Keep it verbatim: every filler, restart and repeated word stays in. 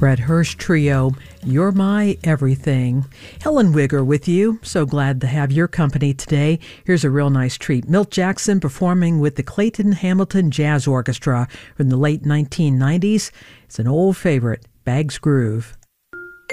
Fred Hurst Trio, You're My Everything. Helen Wigger with you. So glad to have your company today. Here's a real nice treat. Milt Jackson performing with the Clayton Hamilton Jazz Orchestra from the late nineteen nineties. It's an old favorite, Bag's Groove.